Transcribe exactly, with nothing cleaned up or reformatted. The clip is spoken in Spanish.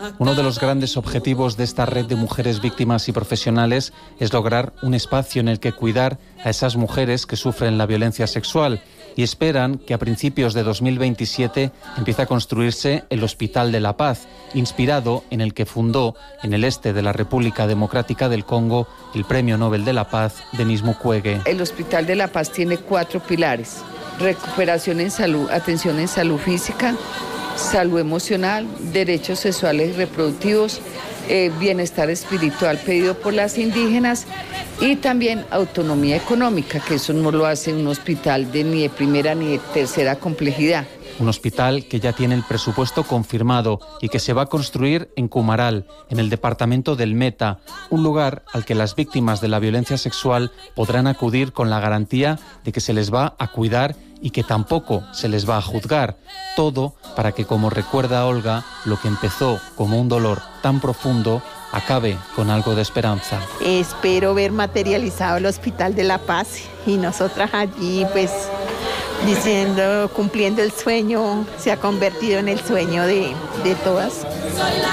Uno de los grandes objetivos de esta red de mujeres víctimas y profesionales es lograr un espacio en el que cuidar a esas mujeres que sufren la violencia sexual y esperan que a principios de dos mil veintisiete empiece a construirse el Hospital de la Paz, inspirado en el que fundó en el este de la República Democrática del Congo el Premio Nobel de la Paz, Denis Mukwege. El Hospital de la Paz tiene cuatro pilares: recuperación en salud, atención en salud física, salud emocional, derechos sexuales y reproductivos, eh, bienestar espiritual pedido por las indígenas y también autonomía económica, que eso no lo hace un hospital de ni de primera ni de tercera complejidad. Un hospital que ya tiene el presupuesto confirmado y que se va a construir en Cumaral, en el departamento del Meta, un lugar al que las víctimas de la violencia sexual podrán acudir con la garantía de que se les va a cuidar y que tampoco se les va a juzgar. Todo para que, como recuerda Olga, lo que empezó como un dolor tan profundo acabe con algo de esperanza. Espero ver materializado el Hospital de la Paz y nosotras allí, pues, diciendo, cumpliendo el sueño, se ha convertido en el sueño de, de todas.